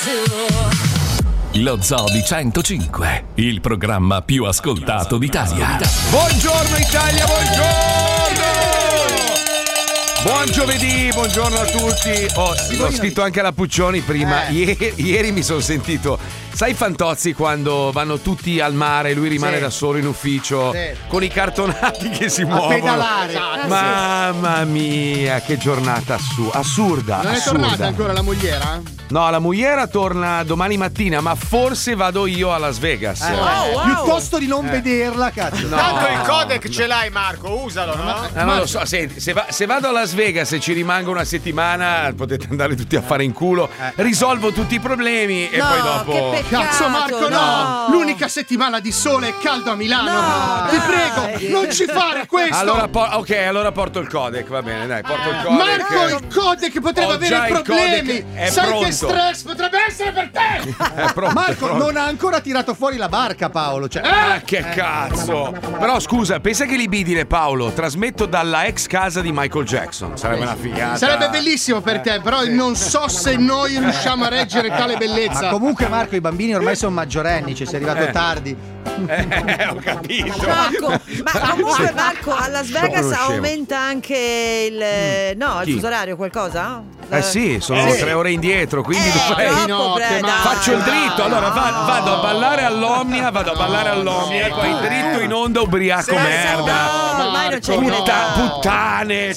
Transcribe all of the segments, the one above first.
Lo Zoo di 105, il programma più ascoltato d'Italia. Buongiorno Italia, buongiorno! Buon giovedì, buongiorno a tutti. Ho scritto anche alla Puccioni prima. Ieri mi sono sentito. Sai Fantozzi quando vanno tutti al mare, lui rimane da solo in ufficio con i cartonati che si muovono. A pedalare. Mamma mia, che giornata assurda. Non è tornata ancora la mogliera? No, la mogliera torna domani mattina, ma forse vado io a Las Vegas. Wow. Piuttosto di non vederla, cazzo. No. Tanto il codec ce l'hai, Marco, usalo, no? Non lo so, senti, se vado a Las Vegas e ci rimango una settimana, potete andare tutti a fare in culo, risolvo tutti i problemi e poi dopo... Cazzo Marco, no! L'unica settimana di sole e caldo a Milano! Ti prego, non ci fare questo! Allora, allora porto il codec, va bene, dai, porto il codec. Marco, il codec potrebbe avere problemi! Sai pronto. che stress potrebbe essere per te! È pronto, Marco pronto. non ha ancora tirato fuori la barca, Paolo. Cioè... Che cazzo! Però scusa, pensa che libidine, Paolo, trasmetto dalla ex casa di Michael Jackson. Sarebbe una figata. Sarebbe bellissimo per te, però non so se noi riusciamo a reggere tale bellezza. Ma comunque Marco, i bambini ormai sono maggiorenni, cioè sei arrivato tardi. Ho capito. Marco, ma comunque Marco a Las Vegas Sono scemo. aumenta anche il no, il Chi? fuso orario, qualcosa? Sì, sono 3 ore indietro, quindi dovrei... Faccio il dritto, allora vado a ballare all'Omnia, poi dritto in onda ubriaco merda. Ormai non c'è Puttane,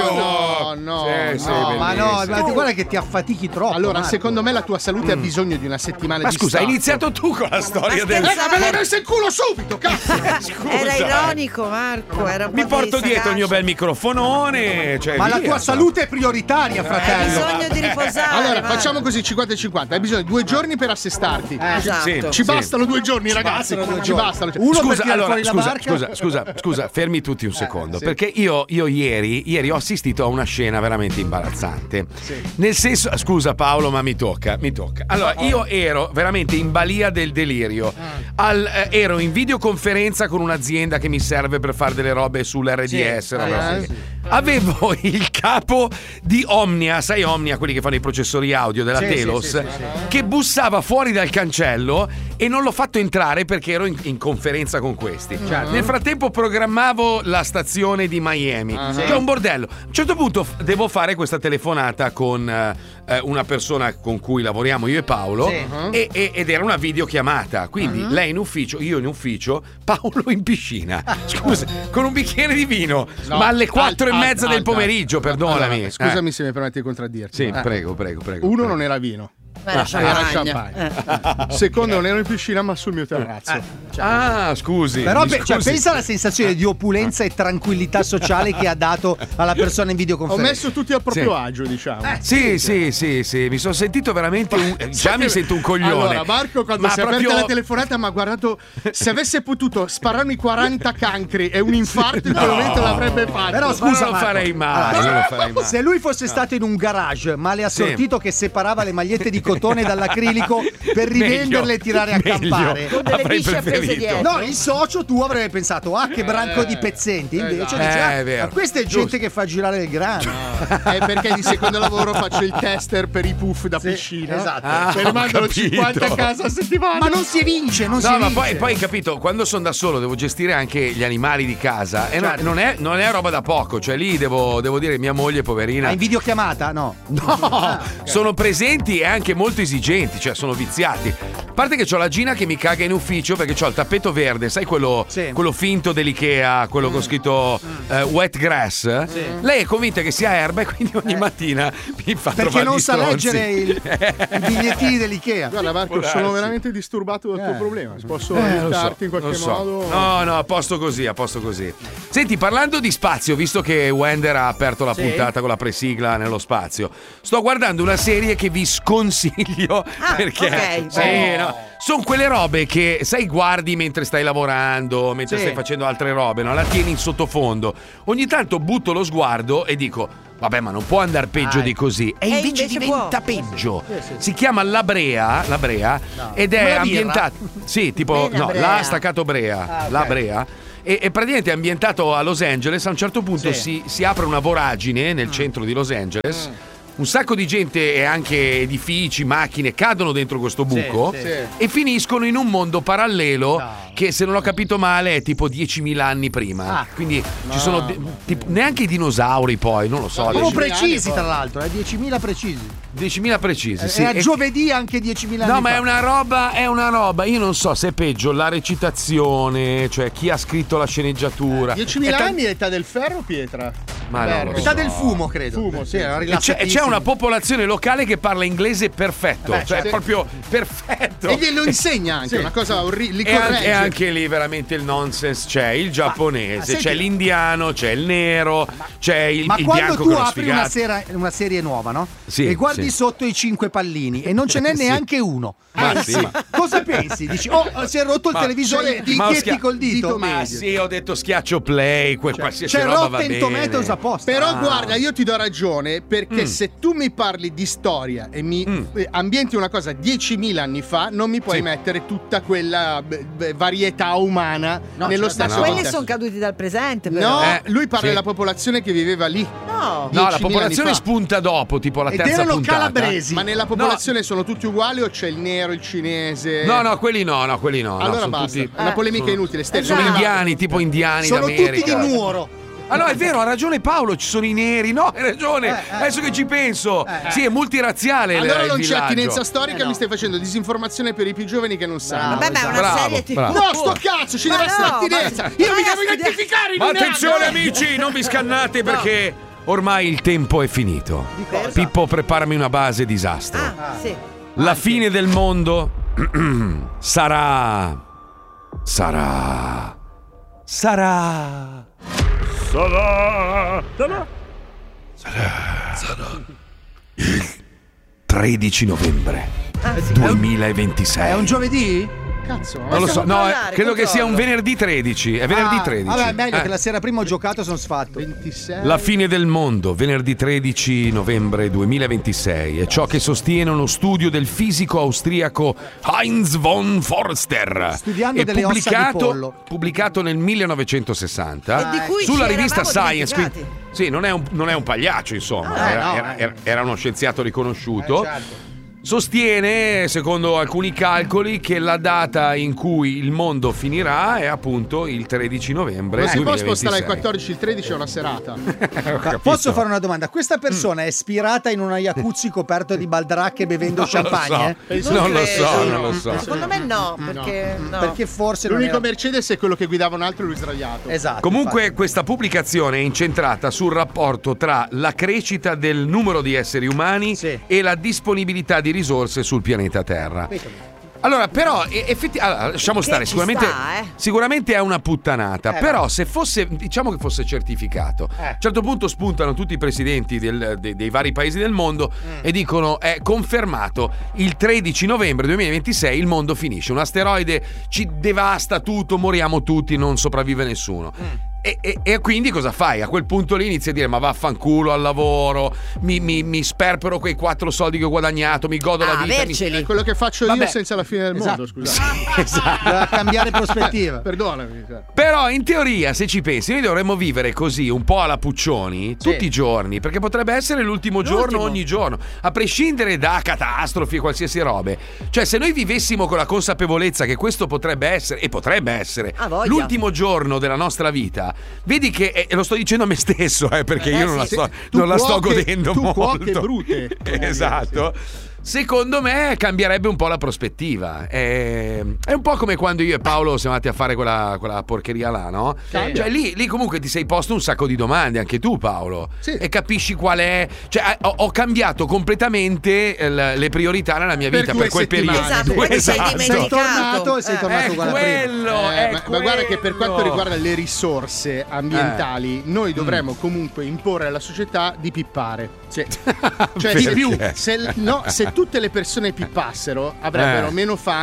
No, ma guarda che ti affatichi troppo. Allora, Marco. secondo me la tua salute ha bisogno di una settimana Ma di scusa, hai stop. iniziato tu con la storia del... me l'hai messo in culo subito, cazzo! Era ironico, Marco. Era un Mi po' porto di dietro il mio sagacia. bel microfonone. Cioè, Ma la via, tua salute è prioritaria, Hai fratello. bisogno di riposare. Allora, Marco. facciamo così 50-50. Hai bisogno di 2 giorni per assestarti. Esatto. Ci bastano 2 giorni, ragazzi. Ci bastano. Uno per Scusa, tirare allora, fuori la barca. scusa, fermi tutti un secondo. Perché io ieri ho assistito a una scena veramente imbarazzante. Nel senso, scusa Paolo, ma mi tocca. Allora, io ero veramente in balia del delirio. Ero in videoconferenza con un'azienda che mi serve per fare delle robe sull'RDS. Avevo il capo di Omnia, sai Omnia, quelli che fanno i processori audio della Telos, che bussava fuori dal cancello e non l'ho fatto entrare perché ero in conferenza con questi. Nel frattempo programmavo la stazione di Miami, che è un bordello. A un certo punto devo fare questa telefonata con una persona con cui lavoriamo io e Paolo ed era una videochiamata, quindi lei in ufficio, io in ufficio, Paolo in piscina, scusa, con un bicchiere di vino, ma alle 4:30 del pomeriggio, perdonami. Allora, scusami se mi permetti di contraddirti. Sì, prego. Uno, non era vino. Era champagne. Secondo, non ero in piscina ma sul mio terrazzo. Scusi. Però mi cioè, scusi. pensa alla sensazione di opulenza e tranquillità sociale che ha dato alla persona in Ho videoconferenza. messo tutti a proprio agio, diciamo. Sì, mi sono sentito veramente già mi sento un coglione. Allora, Marco, quando Ma si è aperta proprio- la telefonata, mi ha guardato. Se avesse potuto spararmi 40 cancri e un infarto in quel momento l'avrebbe fatto. Però Ma scusa, non lo Marco, farei mai, non lo farei mai. se lui fosse stato in un garage male assortito che separava le magliette di cotone dall'acrilico per rivenderle e tirare a campare. Con delle Avrei bisce appese preferito. dietro. No, il socio tu avrebbe pensato, che branco di pezzenti. Invece dice, è vero. ma questa è gente che fa girare il grano. È perché di secondo lavoro faccio il tester per i puff da piscina. Esatto. Cioè, ne mandano capito. 50 a casa a settimana. Ma non si evince, non si No, ma evince. poi capito, quando sono da solo devo gestire anche gli animali di casa e Certo. non è roba da poco, cioè lì devo dire mia moglie poverina. Ma in videochiamata? No. No, sono presenti e anche molto esigenti, cioè sono viziati. A parte che c'ho la Gina che mi caga in ufficio perché c'ho il tappeto verde, sai quello finto dell'IKEA, quello con scritto wet grass? Lei è convinta che sia erba e quindi ogni mattina mi fa Perché trovare non gli sa stronzi. leggere i bigliettini dell'IKEA. Guarda, Marco, sono veramente disturbato dal tuo problema. Posso Lo aiutarti in so, qualche lo so. modo? No, a posto così. Senti, parlando di spazio, visto che Wender ha aperto la puntata con la presigla nello spazio, sto guardando una serie che vi sconsiglio perché sono quelle robe che sai guardi mentre stai lavorando, mentre stai facendo altre robe, no? La tieni in sottofondo. Ogni tanto butto lo sguardo e dico vabbè, ma non può andare peggio di così. E invece diventa peggio. Si chiama La Brea ed è ambientato. Sì, tipo la staccato Brea. La Brea. E praticamente è ambientato a Los Angeles. A un certo punto si apre una voragine nel centro di Los Angeles. un sacco di gente e anche edifici, macchine cadono dentro questo buco e finiscono in un mondo parallelo che, se non ho capito male, è tipo 10.000 anni prima. Quindi ci sono neanche i dinosauri, poi non lo so. Sono precisi, tra l'altro, 10.000 precisi. 10.000 precisi, sì. Era giovedì anche 10.000 anni No, ma fa. è una roba. Io non so se è peggio la recitazione, cioè chi ha scritto la sceneggiatura. 10.000 anni è l'età del ferro, Pietra? Ma non lo Età so. del fumo, credo. Fumo, sì. C'è una popolazione locale che parla inglese perfetto, cioè sì. proprio perfetto. E glielo insegna anche, una cosa li corregge. E anche lì veramente il nonsense. C'è il giapponese, c'è l'indiano, c'è il nero, c'è il Ma bianco quando che tu è uno apri sfigato. una serie nuova, no? Sì, e guardi sì. sotto i 5 pallini e non ce n'è neanche uno. Ma sì. Cosa pensi? Dici, si è rotto il televisore, ti inchietti col dito. Ma sì, ho detto schiaccio play, qualsiasi C'è roba va Rotten bene. Tomatoes apposta. Però guarda, io ti do ragione, perché se tu mi parli di storia e mi ambienti una cosa 10.000 anni fa, non mi puoi mettere tutta quella varietà umana nello stesso Quelli contesto. sono caduti dal presente, però. No, lui parla sì. della popolazione che viveva lì. No. No, la 10.000 popolazione anni fa. spunta dopo, tipo la Ed terza erano puntata. calabresi. Ma nella popolazione sono tutti uguali o c'è il nero, il cinese? No, quelli no, quelli no. Allora sono basta, tutti- è una polemica inutile. Sono Esatto. indiani, tipo indiani Sono d'America. tutti di Nuoro. Ah no, è vero, ha ragione Paolo, ci sono i neri. No, hai ragione. Adesso che ci penso. Sì, è multirazziale Allora il non c'è villaggio. attinenza storica, mi stai facendo disinformazione per i più giovani che non sanno. Vabbè, ma è una Bravo, serie TV. bravo. No, sto cazzo, ci Ma deve essere no, attinenza. ma- Io ma mi vai a devo studiare- identificare in Ma un attenzione anno. amici, non vi scannate perché ormai il tempo è finito. cosa? Pippo, preparami una base disastro. Sì. La fine del mondo sarà il 13 novembre Sì. 2026. È un giovedì? Cazzo, Non lo so, Possiamo no, controllare, credo che sia un controllo. venerdì 13. È venerdì 13. Vabbè, meglio che la sera prima ho giocato e sono sfatto. 26. La fine del mondo, venerdì 13 novembre 2026, è ciò che sostiene uno studio del fisico austriaco Heinz von Forster. Studiando È delle ossa di pollo. pubblicato nel 1960 E di cui sulla ci rivista eravamo Science. dimenticati. Sì, non è un pagliaccio, insomma, era uno scienziato riconosciuto. Certo. Sostiene, secondo alcuni calcoli, che la data in cui il mondo finirà è appunto il 13 novembre Non si può 2026. spostare il 14, il 13 è una serata. Posso fare una domanda? Questa persona è ispirata in una jacuzzi coperto di baldracche bevendo champagne? Non lo so, credo. non lo so. Secondo me no, perché no. Perché forse non L'unico era... Mercedes è quello che guidava un altro e lui sdraiato. Esatto. Comunque infatti. questa pubblicazione è incentrata sul rapporto tra la crescita del numero di esseri umani Sì. e la disponibilità di risorse sul pianeta Terra. Allora, però, allora, lasciamo stare, ci sicuramente, sta, sicuramente è una puttanata, però va. se fosse, diciamo che fosse certificato, a un certo punto spuntano tutti i presidenti dei vari paesi del mondo e dicono è confermato, il 13 novembre 2026 il mondo finisce, un asteroide ci devasta tutto, moriamo tutti, non sopravvive nessuno. E quindi cosa fai? A quel punto lì inizi a dire ma vaffanculo al lavoro, mi sperpero quei 4 soldi che ho guadagnato, mi godo la vita. È quello che faccio io senza la fine del mondo, scusa. Doveva cambiare prospettiva. Perdonami. Però in teoria, se ci pensi, noi dovremmo vivere così un po' alla Puccioni tutti i giorni, perché potrebbe essere l'ultimo giorno ogni giorno, a prescindere da catastrofi e qualsiasi robe. Cioè, se noi vivessimo con la consapevolezza che questo potrebbe essere, e potrebbe essere, l'ultimo giorno della nostra vita, vedi che, e lo sto dicendo a me stesso, perché io non la sto godendo molto. Cuoche brute. Esatto. Secondo me cambierebbe un po' la prospettiva. È un po' come quando io e Paolo siamo andati a fare quella porcheria là, no? Cioè lì comunque ti sei posto un sacco di domande, anche tu Paolo. Sì. E capisci qual è. Cioè ho cambiato completamente le priorità nella mia vita per quel periodo. Esatto, poi sei dimenticato. Sei tornato e sei tornato uguale a prima. Ma guarda che per quanto riguarda le risorse ambientali, noi dovremmo comunque imporre alla società di pippare. Cioè di più. Se tutte le persone pippassero, avrebbero meno fame,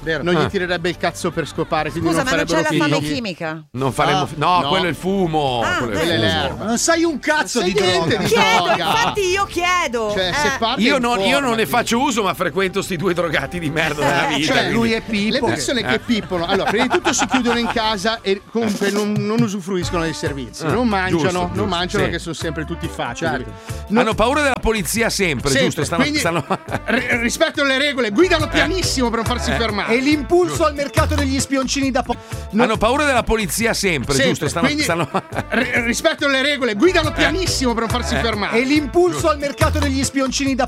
non gli tirerebbe il cazzo per scopare, quindi Scusa, non ma non c'è farebbero la figli. fame chimica? Non faremo. No, quello è il fumo. Ah, quello è il quella è fumo. l'erba. Non sai un cazzo Non di sai niente droga. di Chiedo, droga. infatti io chiedo. Cioè, se parte Io non ne informati. faccio uso, ma frequento sti due drogati di merda della vita. Cioè, Lui è Le Pippo. persone che pippono, allora, prima di tutto si chiudono in casa e comunque non usufruiscono dei servizi, non mangiano, giusto, sì. perché sono sempre tutti facili. Hanno paura della polizia sempre, giusto? Quindi rispettano le regole, guidano pianissimo per non farsi fermare. E l'impulso al mercato degli spioncini da Hanno paura della polizia sempre, giusto? Quindi rispettano le regole, guidano pianissimo per non farsi fermare. E l'impulso al mercato degli spioncini da